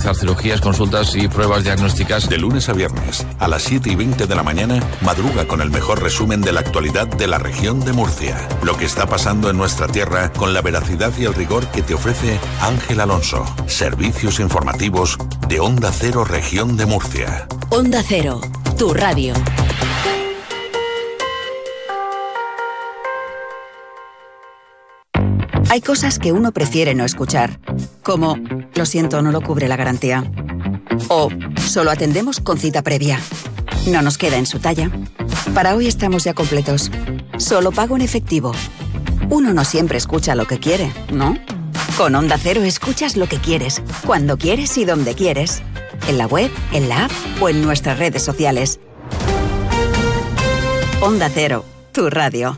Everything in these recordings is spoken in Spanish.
realizar cirugías, consultas y pruebas diagnósticas. De lunes a viernes, a las 7:20 de la mañana, madruga con el mejor resumen de la actualidad de la región de Murcia. Lo que está pasando en nuestra tierra con la veracidad y el rigor que te ofrece Ángel Alonso. Servicios informativos de Onda Cero, región de Murcia. Onda Cero, tu radio. Hay cosas que uno prefiere no escuchar, como lo siento, no lo cubre la garantía. O solo atendemos con cita previa. No nos queda en su talla. Para hoy estamos ya completos. Solo pago en efectivo. Uno no siempre escucha lo que quiere, ¿no? Con Onda Cero escuchas lo que quieres, cuando quieres y donde quieres. En la web, en la app o en nuestras redes sociales. Onda Cero, tu radio.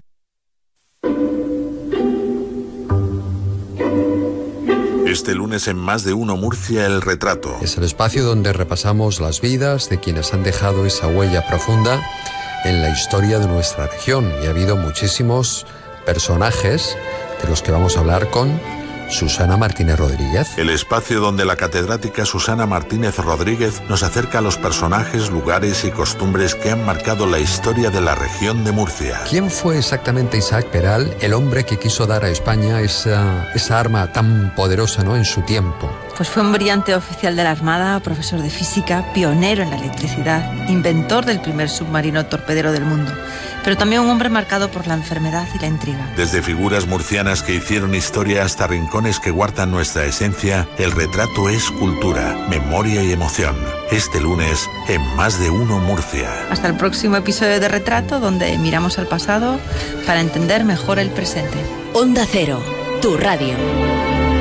Este lunes en Más de Uno Murcia, El Retrato. Es el espacio donde repasamos las vidas de quienes han dejado esa huella profunda en la historia de nuestra región. Y ha habido muchísimos personajes de los que vamos a hablar con Susana Martínez Rodríguez. El espacio donde la catedrática Susana Martínez Rodríguez nos acerca a los personajes, lugares y costumbres que han marcado la historia de la región de Murcia. ¿Quién fue exactamente Isaac Peral, el hombre que quiso dar a España esa arma tan poderosa, ¿no?, en su tiempo? Pues fue un brillante oficial de la Armada, profesor de física, pionero en la electricidad, inventor del primer submarino torpedero del mundo, pero también un hombre marcado por la enfermedad y la intriga. Desde figuras murcianas que hicieron historia hasta rincones que guardan nuestra esencia, El Retrato es cultura, memoria y emoción. Este lunes en Más de Uno Murcia. Hasta el próximo episodio de Retrato, donde miramos al pasado para entender mejor el presente. Onda Cero, tu radio.